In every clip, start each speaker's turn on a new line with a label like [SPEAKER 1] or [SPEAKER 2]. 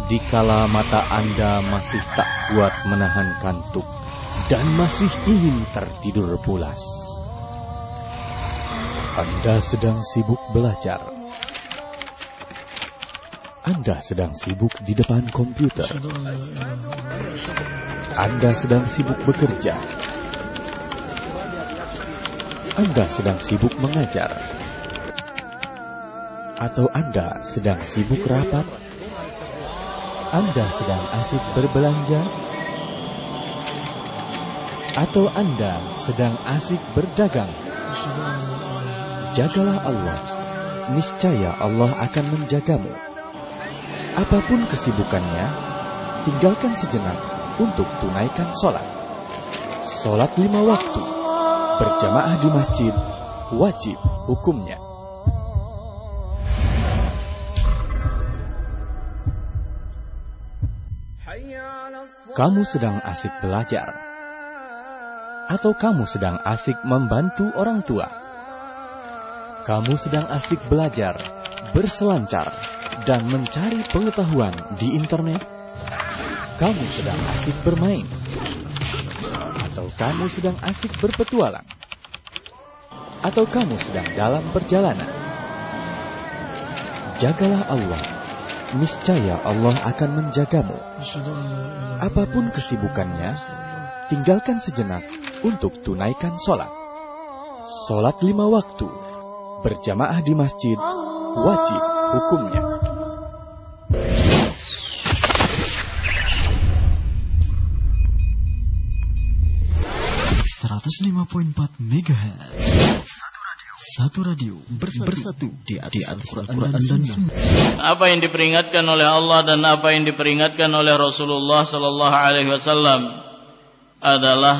[SPEAKER 1] Dikala mata Anda masih tak kuat menahan kantuk dan masih ingin tertidur pulas, Anda sedang sibuk belajar. Anda sedang sibuk di depan komputer. Anda sedang sibuk bekerja. Anda sedang sibuk mengajar. Atau Anda sedang sibuk rapat. Anda sedang asik berbelanja. Atau Anda sedang asik berdagang. Jagalah Allah, niscaya Allah akan menjagamu. Apapun kesibukannya, tinggalkan sejenak untuk tunaikan sholat. Sholat 5 waktu, berjamaah di masjid, wajib hukumnya. Kamu sedang asik belajar, atau kamu sedang asik membantu orang tua? Kamu sedang asik belajar, berselancar, dan mencari pengetahuan di internet? Kamu sedang asik bermain, atau kamu sedang asik berpetualang? Atau kamu sedang dalam perjalanan? Jagalah Allah, niscaya Allah akan menjagamu. Apapun kesibukannya, tinggalkan sejenak untuk tunaikan sholat. Sholat 5 waktu, berjamaah di masjid, wajib hukumnya. Satu radio bersatu di atas Al-Quran dan Sunnah.
[SPEAKER 2] Apa yang diperingatkan oleh Allah dan apa yang diperingatkan oleh Rasulullah sallallahu alaihi wasallam adalah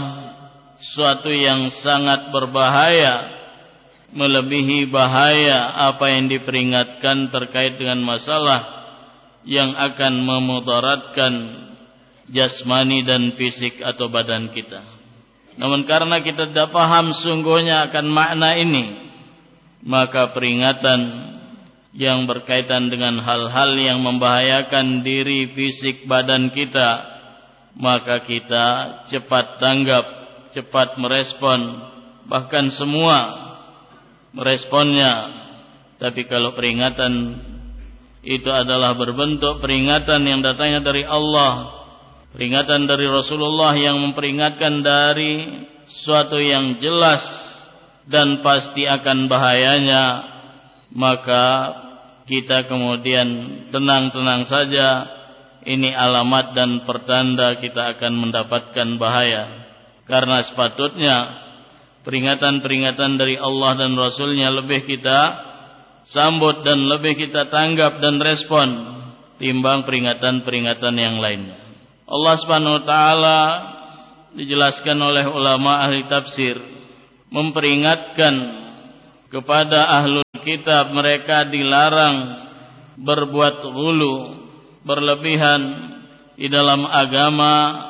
[SPEAKER 2] suatu yang sangat berbahaya, melebihi bahaya apa yang diperingatkan terkait dengan masalah yang akan memudaratkan jasmani dan fisik atau badan kita. Namun karena kita tidak paham sungguhnya akan makna ini, maka peringatan yang berkaitan dengan hal-hal yang membahayakan diri fisik badan kita, maka kita cepat tanggap, cepat merespon, bahkan semua meresponnya. Tapi kalau peringatan itu adalah berbentuk peringatan yang datangnya dari Allah, peringatan dari Rasulullah yang memperingatkan dari suatu yang jelas dan pasti akan bahayanya, maka kita kemudian tenang-tenang saja. Ini alamat dan pertanda kita akan mendapatkan bahaya. Karena sepatutnya peringatan-peringatan dari Allah dan Rasulnya lebih kita sambut dan lebih kita tanggap dan respon timbang peringatan-peringatan yang lainnya. Allah Subhanahu wa taala dijelaskan oleh ulama ahli tafsir memperingatkan kepada ahlul kitab, mereka dilarang berbuat ghulu, berlebihan di dalam agama,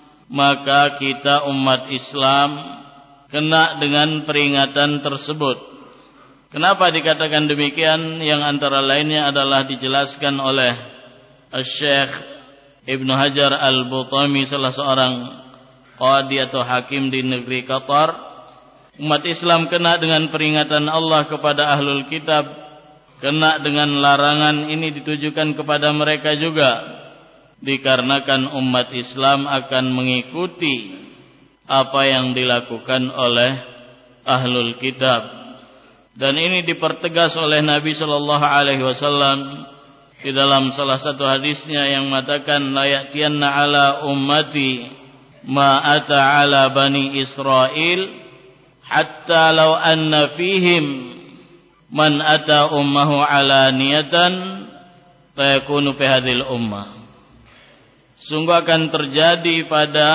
[SPEAKER 2] maka kita umat Islam kena dengan peringatan tersebut. Kenapa dikatakan demikian? Yang antara lainnya adalah dijelaskan oleh Syekh Ibnu Hajar Al-Butami, salah seorang qadi atau hakim di negeri Qatar. Umat Islam kena dengan peringatan Allah kepada ahlul kitab, kena dengan larangan ini ditujukan kepada mereka juga, dikarenakan umat Islam akan mengikuti apa yang dilakukan oleh ahlul kitab. Dan ini dipertegas oleh Nabi sallallahu alaihi wasallam di dalam salah satu hadisnya yang mengatakan, la ya'tiyanna ala ummati ma ata ala bani Israil hatta law anna fihim man ata ummahu ala niyatan fayakunu fi hadhil ummah. Sungguh akan terjadi pada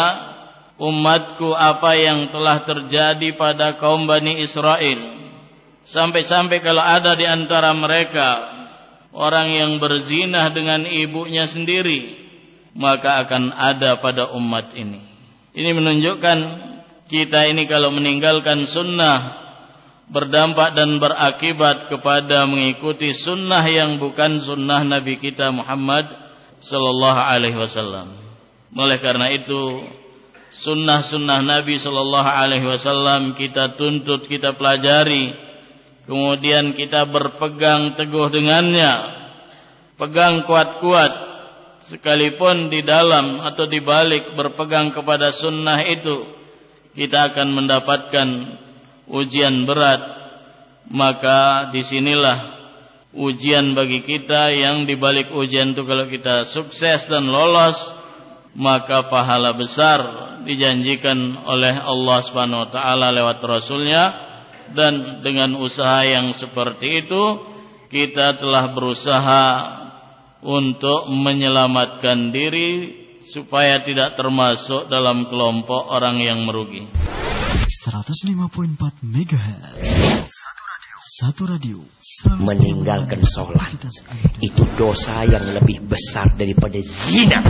[SPEAKER 2] umatku apa yang telah terjadi pada kaum Bani Israel. Sampai-sampai kalau ada di antara mereka orang yang berzinah dengan ibunya sendiri, maka akan ada pada umat ini. Ini menunjukkan kita ini kalau meninggalkan sunnah berdampak dan berakibat kepada mengikuti sunnah yang bukan sunnah Nabi kita Muhammad sallallahu alaihi wasallam. Oleh karena itu, sunnah-sunnah Nabi sallallahu alaihi wasallam kita tuntut, kita pelajari, kemudian kita berpegang teguh dengannya. Pegang kuat-kuat, sekalipun di dalam atau di balik berpegang kepada sunnah itu, kita akan mendapatkan ujian berat. Maka disinilah ujian bagi kita, yang di balik ujian itu kalau kita sukses dan lolos, maka pahala besar dijanjikan oleh Allah Subhanahu wa taala lewat Rasulnya. Dan dengan usaha yang seperti itu, kita telah berusaha untuk menyelamatkan diri supaya tidak termasuk dalam kelompok orang yang merugi.
[SPEAKER 3] 105.4 MHz. Satu radio.
[SPEAKER 4] Meninggalkan sholat itu dosa yang lebih besar daripada zina.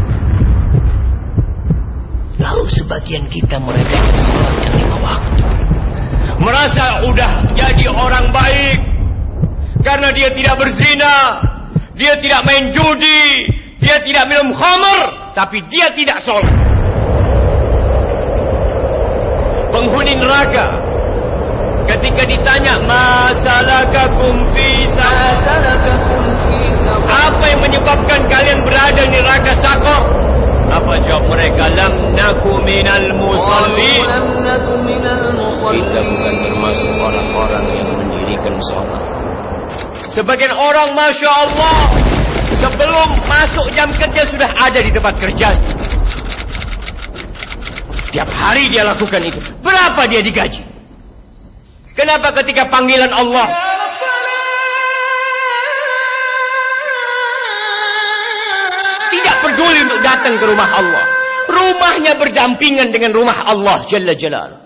[SPEAKER 4] Lalu sebagian kita mereka sholatnya 5 waktu, merasa udah jadi orang baik karena dia tidak berzina, dia tidak main judi, dia tidak minum khamr, tapi dia tidak sholat. Penghuni neraka ketika ditanya masalakakum fi saqar, apa yang menyebabkan kalian berada di neraka Saqar? Apa jawab mereka? Lam naku minal musallin. Kita bukan termasuk orang-orang yang mendirikan sholat. Sebagian orang, Masya Allah, sebelum masuk jam kerja sudah ada di tempat kerja. Tiap hari dia lakukan itu. Berapa dia digaji? Kenapa ketika panggilan Allah, tidak peduli untuk datang ke rumah Allah? Rumahnya berdampingan dengan rumah Allah Jalla Jalaluhu.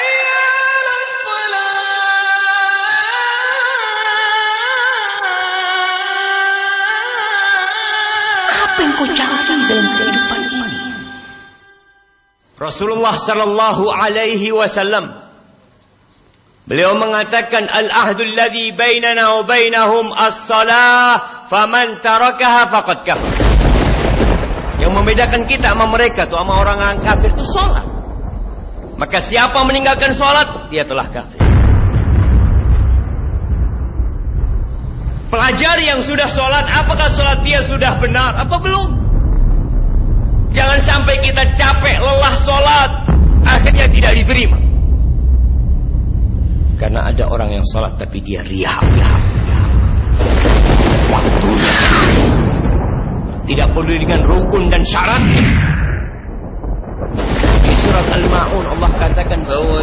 [SPEAKER 4] Apa yang kau cari dalam kehidupan ini? Rasulullah sallallahu alaihi wasallam, beliau mengatakan, al-ahdul ladzi bainana wa bainahum as-salah, faman tarakaha faqad kafar. Yang membedakan kita sama mereka tuh, sama orang-orang kafir itu salat. Maka siapa meninggalkan salat, dia telah kafir. Pelajari yang sudah salat, apakah salat dia sudah benar apa belum? Jangan sampai kita capek lelah salat, akhirnya tidak diterima. Karena ada orang yang salat tapi dia riya. Waktunya tidak peduli dengan rukun dan syaratnya. Di surat Al-Ma'un Allah katakan,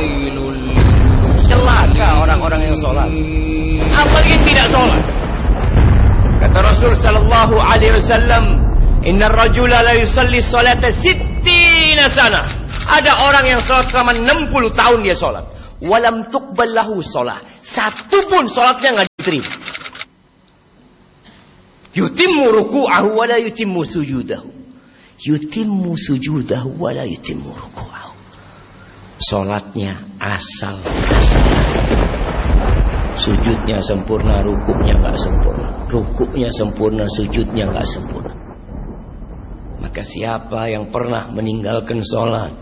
[SPEAKER 4] celaka orang-orang yang salat, apalagi tidak salat. Kata Rasul sallallahu alaihi wasallam, innar rajula la yusalli salata 60 sana. Ada orang yang salat selama 60 tahun dia salat, walam tuqbal lahu shalah, satu pun salatnya enggak diterima. Yutimmu ruku'ahu wa la yutimmu sujudahu. Yutimmu sujudahu wa la yutimmu ruku'ahu. Salatnya asal. Sujudnya sempurna, rukuknya enggak sempurna. Rukuknya sempurna, sujudnya enggak sempurna. Maka siapa yang pernah meninggalkan salat,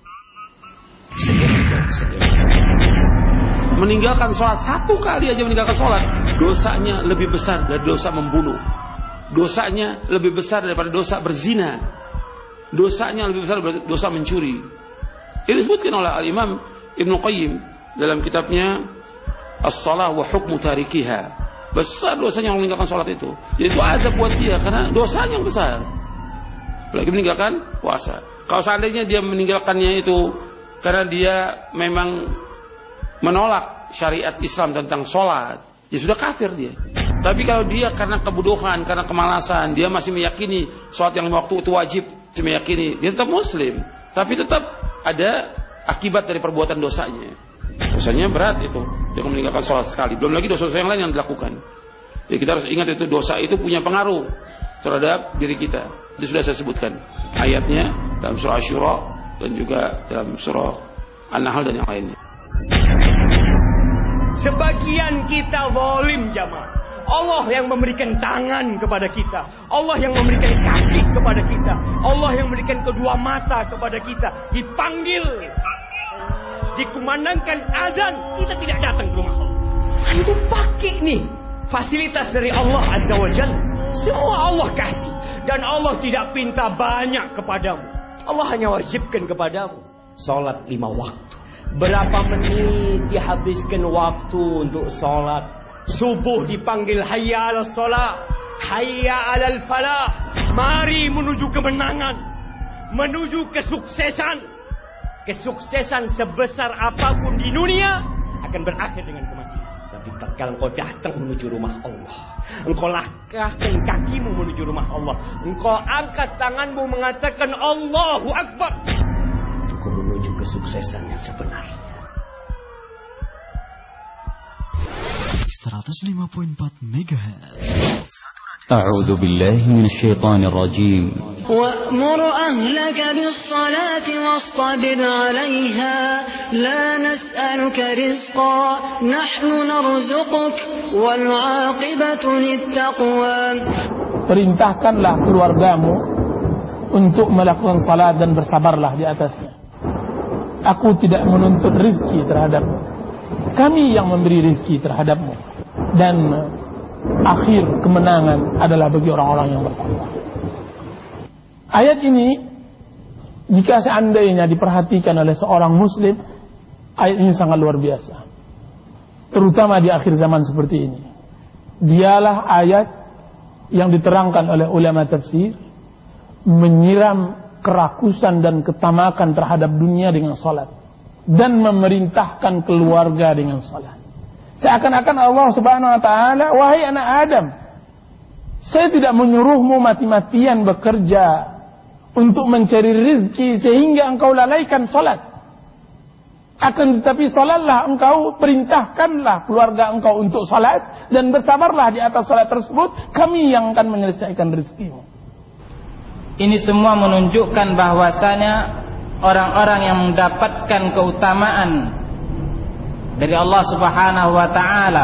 [SPEAKER 5] meninggalkan sholat, satu kali aja meninggalkan sholat, dosanya lebih besar dari dosa membunuh, dosanya lebih besar daripada dosa berzina, dosanya lebih besar daripada dosa mencuri. Ini disebutkan oleh Al-Imam Ibnu Qayyim dalam kitabnya As-Salah wa Hukmu Tarikiha. Besar dosanya yang meninggalkan sholat itu. Jadi itu ada buat dia karena dosanya yang besar. Lagi meninggalkan puasa. Kalau seandainya dia meninggalkannya itu karena dia memang menolak syariat Islam tentang sholat, ya sudah kafir dia. Tapi kalau dia karena kebodohan, karena kemalasan, dia masih meyakini sholat yang waktu itu wajib, masih meyakini, dia tetap muslim, tapi tetap ada akibat dari perbuatan dosanya. Dosanya berat itu, dia meninggalkan sholat sekali. Belum lagi dosa-dosa yang lain yang dilakukan. Jadi kita harus ingat itu, dosa itu punya pengaruh terhadap diri kita. Itu sudah saya sebutkan ayatnya dalam surah Asy-Syura dan juga dalam surah An-Nahl dan yang lainnya.
[SPEAKER 4] Sebagian kita zalim jamaah. Allah yang memberikan tangan kepada kita, Allah yang memberikan kaki kepada kita, Allah yang memberikan kedua mata kepada kita. Dipanggil, dikumandangkan azan, kita tidak datang ke rumah Allah. Itu pakai nih fasilitas dari Allah Azza wa Jalla. Semua Allah kasih, dan Allah tidak pinta banyak kepadamu. Allah hanya wajibkan kepadamu salat 5 waktu. Berapa menit dihabiskan waktu untuk salat? Subuh dipanggil hayya 'alas salat, hayya 'alal falah. Mari menuju kemenangan, menuju kesuksesan. Kesuksesan sebesar apapun di dunia akan berakhir dengan kematian. Tapi tatkala engkau datang menuju rumah Allah, engkau langkahkan kakimu menuju rumah Allah, engkau angkat tanganmu mengatakan Allahu Akbar, engkau menuju kesuksesan yang sebenarnya.
[SPEAKER 3] 105.4 MHz.
[SPEAKER 1] أعوذ بالله من الشيطان الرجيم.
[SPEAKER 6] وأمر أهلك بالصلاة واصطبر عليها لا نسألك رزقا نحن نرزقك والعاقبة للتقوى.
[SPEAKER 7] Perintahkanlah keluargamu untuk melakukan salat dan bersabarlah di atasnya. Aku tidak menuntut rizki terhadapmu, kami yang memberi rizki terhadapmu, dan akhir kemenangan adalah bagi orang-orang yang bertakwa. Ayat ini jika seandainya diperhatikan oleh seorang muslim, ayat ini sangat luar biasa, terutama di akhir zaman seperti ini. Dialah ayat yang diterangkan oleh ulama tafsir menyiram kerakusan dan ketamakan terhadap dunia dengan salat, dan memerintahkan keluarga dengan salat. Seakan-akan Allah Subhanahu wa taala, wahai anak Adam, saya tidak menyuruhmu mati-matian bekerja untuk mencari rezeki sehingga engkau lalaikan salat. Akan tetapi salatlah engkau, perintahkanlah keluarga engkau untuk salat dan bersabarlah di atas salat tersebut, kami yang akan menyelesaikan rezekimu.
[SPEAKER 8] Ini semua menunjukkan bahwasanya orang-orang yang mendapatkan keutamaan dari Allah Subhanahu wa taala,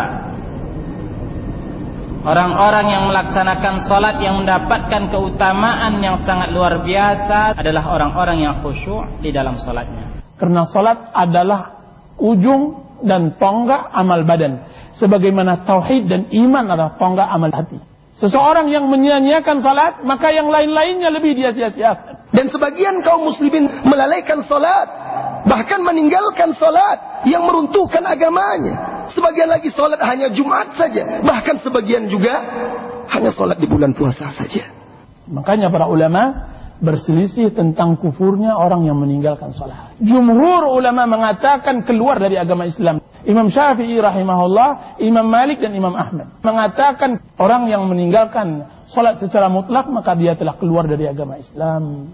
[SPEAKER 8] orang-orang yang melaksanakan salat yang mendapatkan keutamaan yang sangat luar biasa adalah orang-orang yang khusyuk di dalam salatnya.
[SPEAKER 7] Karena salat adalah ujung dan tonggak amal badan, sebagaimana tauhid dan iman adalah tonggak amal hati. Seseorang yang menyia-nyiakan salat, maka yang lain-lainnya lebih dia sia-siakan.
[SPEAKER 9] Dan sebagian kaum muslimin melalaikan salat, bahkan meninggalkan salat yang meruntuhkan agamanya. Sebagian lagi salat hanya Jumat saja, bahkan sebagian juga hanya salat di bulan puasa saja.
[SPEAKER 7] Makanya para ulama berselisih tentang kufurnya orang yang meninggalkan salat. Jumhur ulama mengatakan keluar dari agama Islam. Imam Syafi'i rahimahullah, Imam Malik dan Imam Ahmad mengatakan orang yang meninggalkan salat secara mutlak maka dia telah keluar dari agama Islam.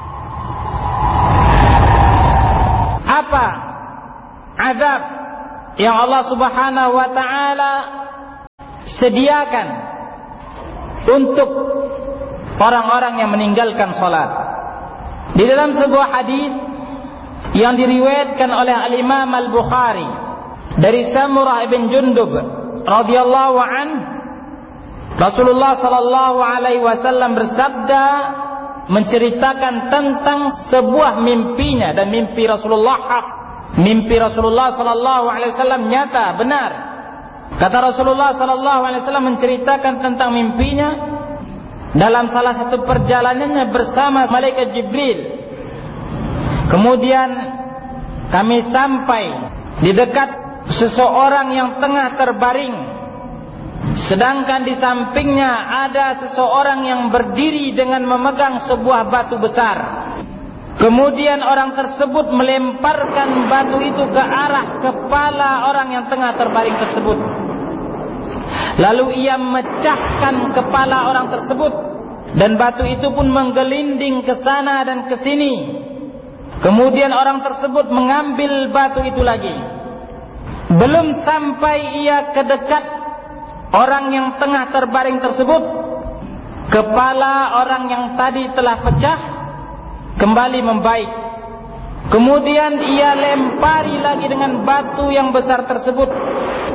[SPEAKER 8] Apa azab yang Allah Subhanahu wa taala sediakan untuk orang-orang yang meninggalkan salat? Di dalam sebuah hadis yang diriwayatkan oleh Al-Imam Al-Bukhari dari Samurah ibn Jundub radhiyallahu an, Rasulullah sallallahu alaihi wasallam bersabda menceritakan tentang sebuah mimpinya, dan mimpi Rasulullah hak. Mimpi Rasulullah sallallahu alaihi wasallam nyata, benar. Kata Rasulullah sallallahu alaihi wasallam menceritakan tentang mimpinya dalam salah satu perjalanannya bersama malaikat Jibril. Kemudian kami sampai di dekat seseorang yang tengah terbaring, sedangkan di sampingnya ada seseorang yang berdiri dengan memegang sebuah batu besar. Kemudian orang tersebut melemparkan batu itu ke arah kepala orang yang tengah terbaring tersebut. Lalu ia memecahkan kepala orang tersebut, dan batu itu pun menggelinding ke sana dan ke sini. Kemudian orang tersebut mengambil batu itu lagi. Belum sampai ia ke dekat orang yang tengah terbaring tersebut, kepala orang yang tadi telah pecah kembali membaik. Kemudian ia lempari lagi dengan batu yang besar tersebut.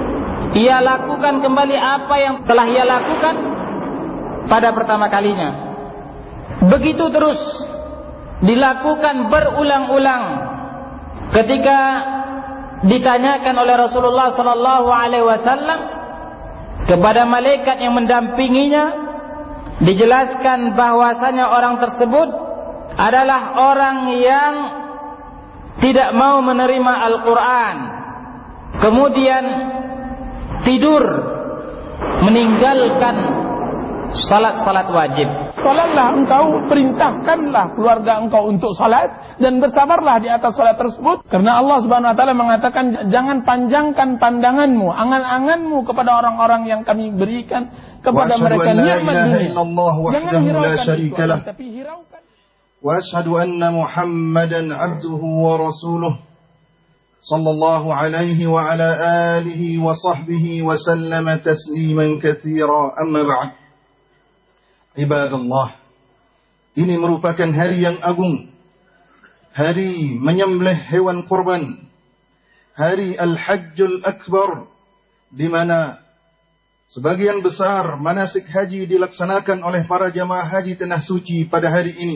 [SPEAKER 8] ia lakukan kembali apa yang telah ia lakukan pada pertama kalinya. Begitu terus dilakukan berulang-ulang. Ketika ditanyakan oleh Rasulullah sallallahu alaihi wasallam kepada malaikat yang mendampinginya, dijelaskan bahwasanya orang tersebut adalah orang yang tidak mau menerima Al-Quran, kemudian tidur, meninggalkan salat-salat wajib.
[SPEAKER 7] Salatlah engkau, perintahkanlah keluarga engkau untuk salat dan bersabarlah di atas salat tersebut, karena Allah Subhanahu wa taala mengatakan jangan panjangkan pandanganmu, angan-anganmu kepada orang-orang yang kami berikan kepada mereka nikmat dunia. Jangan hiraukan itu, tapi hiraukan.
[SPEAKER 10] Wa asyhadu anna Muhammadan 'abduhu wa rasuluh sallallahu alaihi wa ala alihi wa sahbihi wa sallama tasliman katsira. Amma ba'd. Ibadallah, ini merupakan hari yang agung, hari menyembelih hewan kurban, hari Al-Hajjul Akbar, di mana sebagian besar manasik haji dilaksanakan oleh para jamaah haji tanah suci pada hari ini.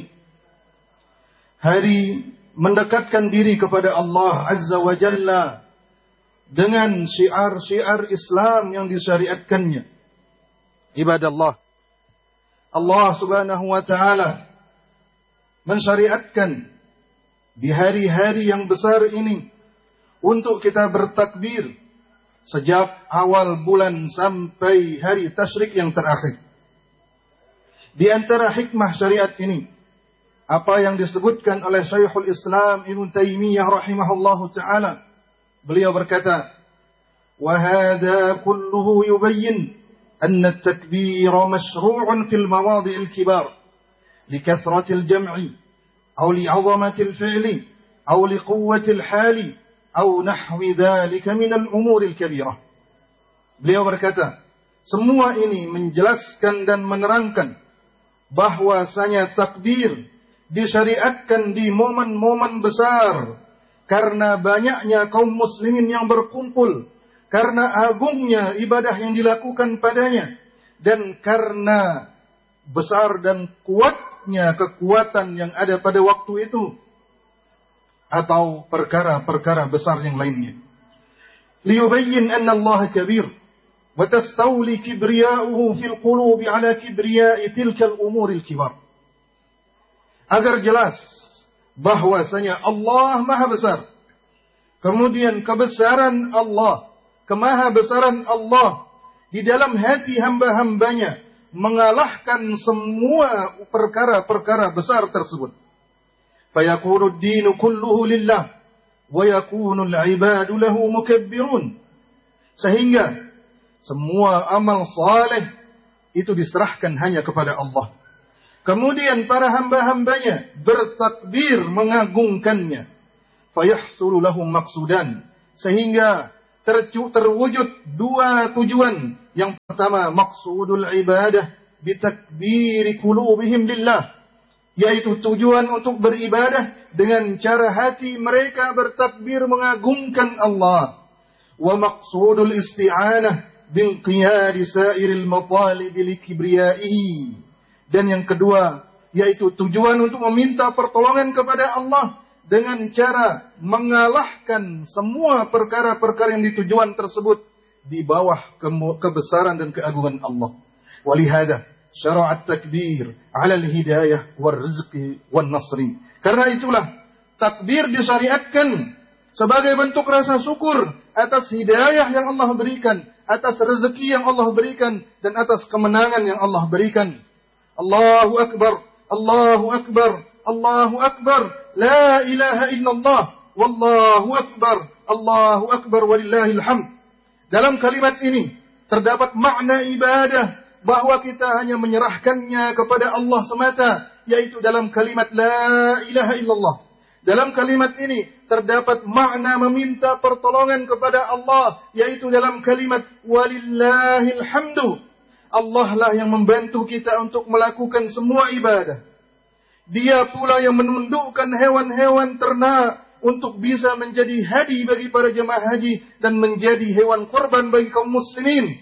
[SPEAKER 10] Hari mendekatkan diri kepada Allah Azza wa Jalla dengan syiar-syiar Islam yang disyariatkannya. Ibadallah, Allah Subhanahu wa taala mensyariatkan di hari-hari yang besar ini untuk kita bertakbir sejak awal bulan sampai hari tasyrik yang terakhir. Di antara hikmah syariat ini, apa yang disebutkan oleh Syekhul Islam Ibnu Taimiyah rahimahullahu taala, beliau berkata, "Wa hadha kulluhu yubayyin أن التكبير مشروع في المواضع الكبار لكثرة الجمع أو لعظمة الفعل أو لقوة الحال أو نحو ذلك من الأمور الكبيرة." Beliau berkata, semua ini menjelaskan dan menerangkan bahwasanya takbir disyariatkan di momen-momen besar karena banyaknya kaum muslimin yang berkumpul, karena agungnya ibadah yang dilakukan padanya, dan karena besar dan kuatnya kekuatan yang ada pada waktu itu, atau perkara-perkara besar yang lainnya. Liyubayyin anna Allah kabir wa tastawli kibriya'uhu fil qulubi ala kibriya'i tilka al-umur al-kibar. Agar jelas bahwasanya Allah Maha Besar, kemudian kebesaran Allah, kemahabesaran Allah di dalam hati hamba-hambanya mengalahkan semua perkara-perkara besar tersebut. Fayakunu ad-dinu kulluhu lillah wa yakunu al-ibadu lahu mukabbirun. Sehingga semua amal saleh itu diserahkan hanya kepada Allah. Kemudian para hamba-hambanya bertakbir mengagungkannya. Fayahsulu lahum maqsudan. Sehingga terwujud dua tujuan. Yang pertama, maqsudul ibadah bitakbiri qulubihim lillah, yaitu tujuan untuk beribadah dengan cara hati mereka bertakbir mengagungkan Allah. Wa maqsudul isti'anah binqiyadi sairil matalib likibriyaihi, dan yang kedua yaitu tujuan untuk meminta pertolongan kepada Allah dengan cara mengalahkan semua perkara-perkara yang ditujuan tersebut di bawah kebesaran dan keagungan Allah. Walihada syara'at takbir 'ala al-hidayah war-rizqi wan-nasri. Karena itulah takbir disyariatkan sebagai bentuk rasa syukur atas hidayah yang Allah berikan, atas rezeki yang Allah berikan, dan atas kemenangan yang Allah berikan. Allahu Akbar, Allahu Akbar, Allahu Akbar. La ilaha illallah, wallahu akbar, Allahu akbar walillahil hamd. Dalam kalimat ini terdapat makna ibadah, bahwa kita hanya menyerahkannya kepada Allah semata, yaitu dalam kalimat la ilaha illallah. Dalam kalimat ini terdapat makna meminta pertolongan kepada Allah, yaitu dalam kalimat walillahil hamdu. Allah lah yang membantu kita untuk melakukan semua ibadah. Dia pula yang menundukkan hewan-hewan ternak untuk bisa menjadi hadi bagi para jemaah haji dan menjadi hewan korban bagi kaum muslimin.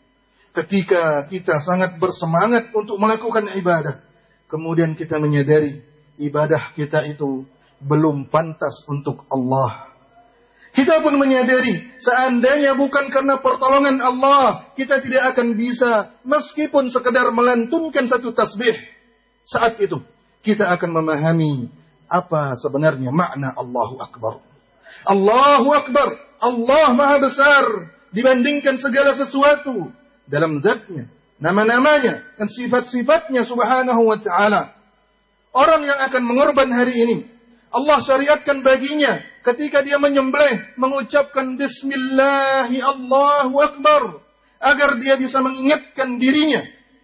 [SPEAKER 10] Ketika kita sangat bersemangat untuk melakukan ibadah, kemudian kita menyadari ibadah kita itu belum pantas untuk Allah. Kita pun menyadari seandainya bukan karena pertolongan Allah, kita tidak akan bisa meskipun sekedar melantunkan satu tasbih. Saat itu kita akan memahami apa sebenarnya makna Allahu Akbar. Allahu Akbar, Allah Maha Besar dibandingkan segala sesuatu dalam zatnya, nama-namanya dan sifat-sifatnya subhanahu wa ta'ala. Orang yang akan mengorban hari ini, Allah syariatkan baginya ketika dia menyembelih mengucapkan Bismillahi Allahu Akbar, agar dia bisa mengingatkan dirinya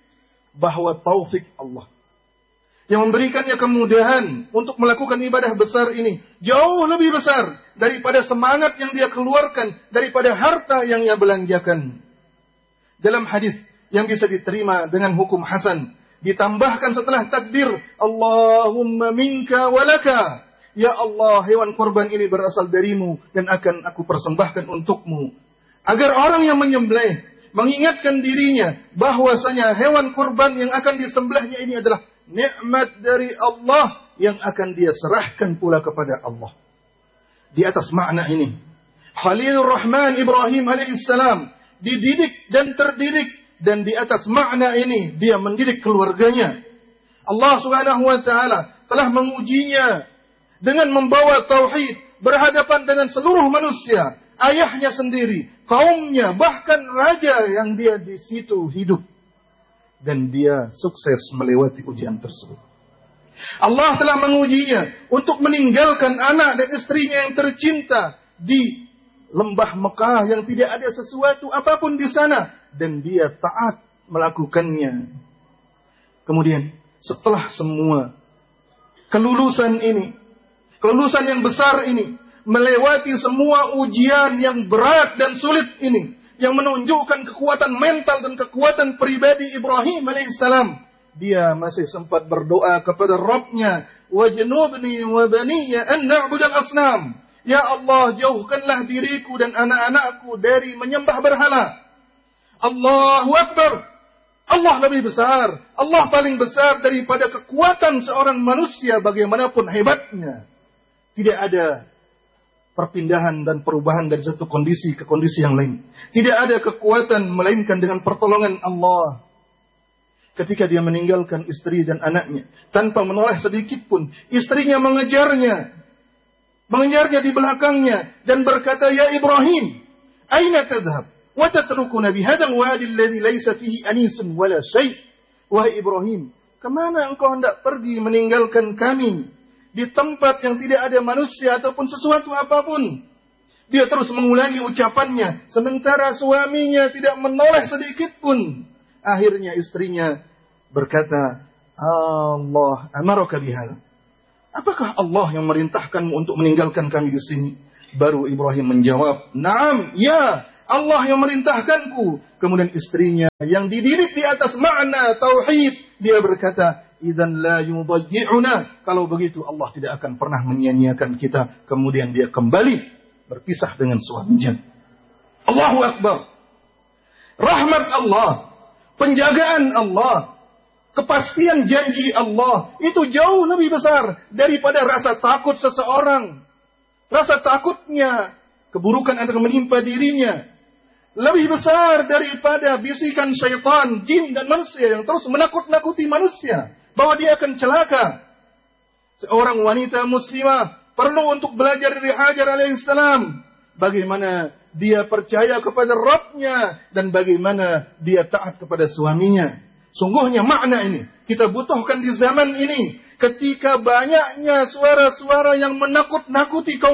[SPEAKER 10] bahwa taufik Allah yang memberikannya kemudahan untuk melakukan ibadah besar ini jauh lebih besar daripada semangat yang dia keluarkan, daripada harta yang dia belanjakan. Dalam hadis yang bisa diterima dengan hukum hasan, ditambahkan setelah takbir, Allahumma minka walaka. Ya Allah, hewan korban ini berasal darimu dan akan aku persembahkan untukmu. Agar orang yang menyembelih mengingatkan dirinya bahwasanya hewan korban yang akan disembelihnya ini adalah nikmat dari Allah yang akan dia serahkan pula kepada Allah. Di atas makna ini, Khalilur Rahman Ibrahim alaihissalam dididik dan terdidik, dan di atas makna ini dia mendidik keluarganya. Allah Subhanahu wa taala telah mengujinya dengan membawa tauhid berhadapan dengan seluruh manusia, ayahnya sendiri, kaumnya, bahkan raja yang dia di situ hidup, dan dia sukses melewati ujian tersebut. Allah telah mengujinya untuk meninggalkan anak dan istrinya yang tercinta di lembah Mekah yang tidak ada sesuatu apapun di sana, dan dia taat melakukannya. Kemudian setelah semua kelulusan ini, kelulusan yang besar ini, melewati semua ujian yang berat dan sulit ini, yang menunjukkan kekuatan mental dan kekuatan pribadi Ibrahim alaihissalam, dia masih sempat berdoa kepada Rabbnya, wajnubni wa baniya an na'budal asnam. Ya Allah, jauhkanlah diriku dan anak-anakku dari menyembah berhala. Allahu Akbar. Allah lebih besar. Allah paling besar daripada kekuatan seorang manusia bagaimanapun hebatnya. Tidak ada perpindahan dan perubahan dari satu kondisi ke kondisi yang lain. Tidak ada kekuatan melainkan dengan pertolongan Allah. Ketika dia meninggalkan istri dan anaknya tanpa menoleh sedikit pun, istrinya mengejarnya di belakangnya dan berkata, ya Ibrahim, aina tadhhab wa tatrukuna bihadzal wadi alladhi laysa fihi anisun wala syai'. Wahai Ibrahim, kemana engkau hendak pergi meninggalkan kami di tempat yang tidak ada manusia ataupun sesuatu apapun? Dia terus mengulangi ucapannya sementara suaminya tidak menoleh sedikit pun. Akhirnya istrinya berkata, Allah amaraka bihadzal. Apakah Allah yang merintahkanmu untuk meninggalkan kami di sini? Baru Ibrahim menjawab, Naam, ya, Allah yang merintahkanku. Kemudian istrinya yang dididik di atas makna tauhid, dia berkata, Idzan la yudayyi'una. Kalau begitu Allah tidak akan pernah menyia-nyiakan kita. Kemudian dia kembali berpisah dengan suaminya. Allahu Akbar. Rahmat Allah, penjagaan Allah, kepastian janji Allah itu jauh lebih besar daripada rasa takut seseorang. Rasa takutnya keburukan akan menimpa dirinya lebih besar daripada bisikan syaitan, jin dan manusia yang terus menakut-nakuti manusia bahwa dia akan celaka. Seorang wanita muslimah perlu untuk belajar dari Hajar alaihissalam bagaimana dia percaya kepada Rabbnya dan bagaimana dia taat kepada suaminya. Sungguhnya makna ini kita butuhkan di zaman ini ketika banyaknya suara-suara yang menakut-nakuti kaum